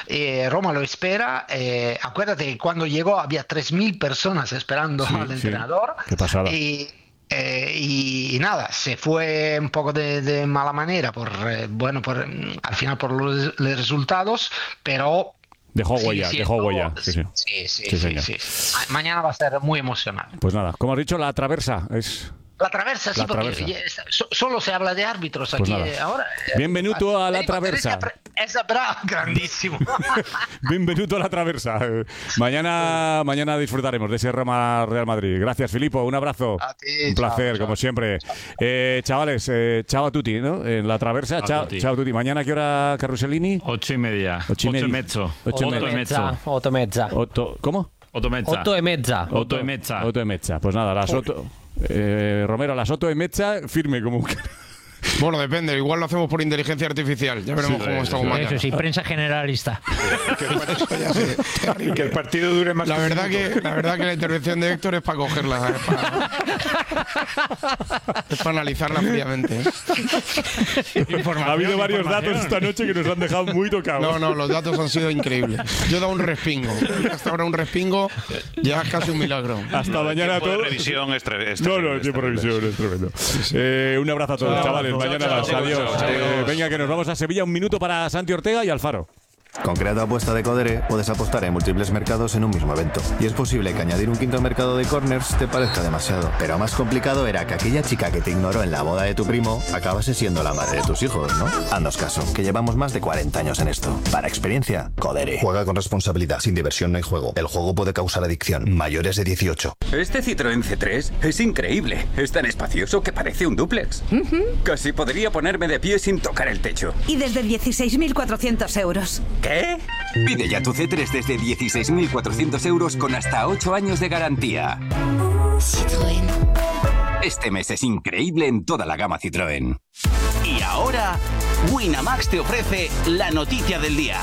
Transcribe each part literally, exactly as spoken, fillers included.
eh, Roma lo espera. Eh, acuérdate que cuando llegó había tres mil personas esperando sí, al entrenador. Sí. Qué pasada. Y, eh, y, y nada, se fue un poco de, de mala manera, por eh, bueno, por, al final por los, los resultados, pero... Dejó huella, sí, dejó huella. Sí, sí. Sí, sí, sí, sí, sí, sí. Mañana va a ser muy emocionante. Pues nada, como has dicho, la traversa es... La traversa, sí, la porque traversa. solo se habla de árbitros pues aquí ahora. Bienvenuto a la traversa. Esa brava, grandísimo. Bienvenuto a la traversa. Mañana, mañana disfrutaremos de ese Roma Real Madrid. Gracias, Filippo. Un abrazo. A ti, un placer, chao, como chao. siempre. Eh, chavales, eh, chao a tutti, ¿no? En la traversa. Chao, tutti. Chao a tutti. Mañana, ¿qué hora, Carusellini? Ocho y media. Ocho y media. Otto e mezzo. Ocho y Otto media. e mezzo. Otto e mezza. Otto, ¿Cómo? Otto e mezza. Otto e mezza. Otto e mezza. Otto e mezza. Pues nada, las Otto... Eh, Romero, a las Otto e mezza, firme como... Bueno, depende, igual lo hacemos por inteligencia artificial. Ya veremos Sí, cómo sí, estamos sí. mañana. Eso sí, prensa generalista. Y que el partido dure más. La verdad que, la verdad que la intervención de Héctor es para cogerla, ¿sabes? Para, es para analizarla fríamente. ¿eh? Ha habido varios datos esta noche que nos han dejado muy tocados. No, no, los datos han sido increíbles. Yo he dado un respingo. Hasta ahora un respingo ya es casi un milagro. Hasta mañana a todos. Revisión es tre- es No, terrible, no, el es tiempo de terrible. revisión es tremendo. Eh, un abrazo a todos, Chao, chavales. chao, Mañana chao, más. chao, Adiós. chao, chao. Eh, venga, que nos vamos a Sevilla. Un minuto para Santi Ortega y Alfaro. Con Creato Apuesta de Codere puedes apostar en múltiples mercados en un mismo evento. Y es posible que añadir un quinto mercado de corners te parezca demasiado. Pero más complicado era que aquella chica que te ignoró en la boda de tu primo acabase siendo la madre de tus hijos, ¿no? Haznos caso, que llevamos más de cuarenta años en esto. Para experiencia, Codere. Juega con responsabilidad. Sin diversión no hay juego. El juego puede causar adicción. Mayores de dieciocho. Este Citroën C tres es increíble. Es tan espacioso que parece un dúplex. Uh-huh. Casi podría ponerme de pie sin tocar el techo. Y desde dieciséis mil cuatrocientos euros. ¿Qué? Pide ya tu C tres desde dieciséis mil cuatrocientos euros con hasta ocho años de garantía. Citroën. Este mes es increíble en toda la gama Citroën. Y ahora, Winamax te ofrece la noticia del día.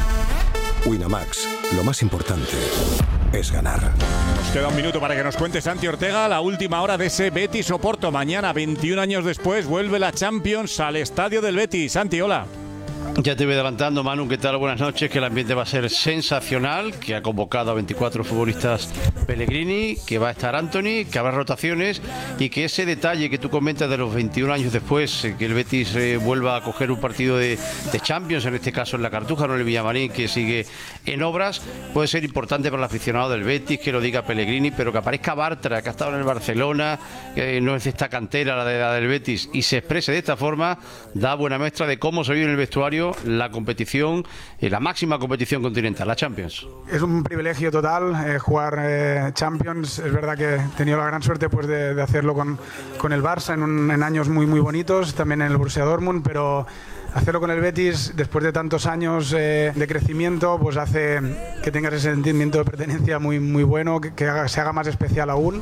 Winamax, lo más importante es ganar. Nos queda un minuto para que nos cuente Santi Ortega la última hora de ese Betis Oporto. Mañana, veintiún años después, vuelve la Champions al estadio del Betis. Santi, hola. Ya te voy adelantando, Manu, ¿qué tal? Buenas noches, que el ambiente va a ser sensacional, que ha convocado a veinticuatro futbolistas Pellegrini, que va a estar Anthony, que habrá rotaciones y que ese detalle que tú comentas de los veintiún años después, eh, que el Betis eh, vuelva a coger un partido de, de Champions, en este caso en la Cartuja, no en el Villamarín, que sigue en obras, puede ser importante para el aficionado del Betis, que lo diga Pellegrini, pero que aparezca Bartra, que ha estado en el Barcelona, que no es de esta cantera la, de, la del Betis, y se exprese de esta forma, da buena muestra de cómo se vive en el vestuario la competición, eh, la máxima competición continental, la Champions. Es un privilegio total eh, jugar eh, Champions. Es verdad que he tenido la gran suerte pues, de, de hacerlo con, con el Barça en, un, en años muy muy bonitos, también en el Borussia Dortmund, pero hacerlo con el Betis después de tantos años eh, de crecimiento pues hace que tengas ese sentimiento de pertenencia muy, muy bueno, que, que haga, se haga más especial aún.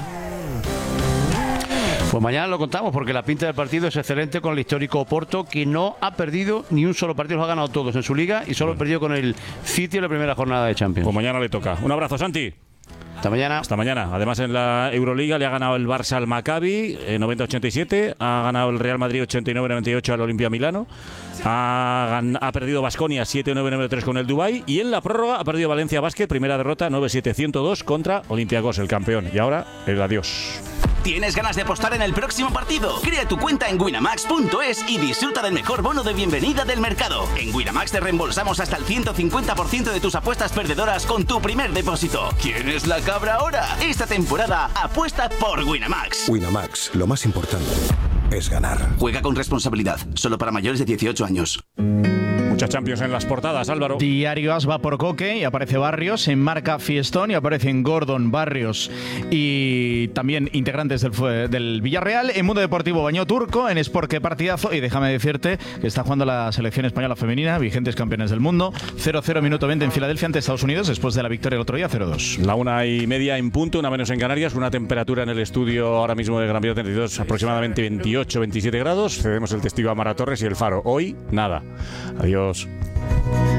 Pues mañana lo contamos porque la pinta del partido es excelente con el histórico Oporto, que no ha perdido ni un solo partido, los ha ganado todos en su liga y solo ha perdido con el City en la primera jornada de Champions. Pues mañana le toca. Un abrazo, Santi. Hasta mañana. Hasta mañana. Además, en la Euroliga le ha ganado el Barça al Maccabi eh, noventa a ochenta y siete. Ha ganado el Real Madrid ochenta y nueve a noventa y ocho al Olimpia Milano. Ha, gan- ha perdido Baskonia siete nueve nueve tres con el Dubái. Y en la prórroga ha perdido Valencia Basket. Primera derrota nueve siete ciento dos contra Olympiacos, el campeón. Y ahora el adiós. ¿Tienes ganas de apostar en el próximo partido? Crea tu cuenta en winamax punto es y disfruta del mejor bono de bienvenida del mercado. En Winamax te reembolsamos hasta el ciento cincuenta por ciento de tus apuestas perdedoras con tu primer depósito. ¿Quién es la cabra ahora? Esta temporada apuesta por Winamax. Winamax, lo más importante es ganar. Juega con responsabilidad, solo para mayores de dieciocho años. Muchas Champions en las portadas, Álvaro. Diario As va por Coque y aparece Barrios, en marca Fiestón y aparecen Gordon, Barrios y también integrantes del, fue- del Villarreal. En Mundo Deportivo, Baño Turco, en Sport, qué partidazo. Y déjame decirte que está jugando la selección española femenina, vigentes campeones del mundo. cero cero minuto veinte en Filadelfia ante Estados Unidos después de la victoria el otro día cero dos. La una y media en punto, una menos en Canarias, una temperatura en el estudio ahora mismo de Gran Vía treinta y dos, aproximadamente veintiocho veintisiete grados. Cedemos el testigo a Mara Torres y el Faro. Hoy, nada. Adiós.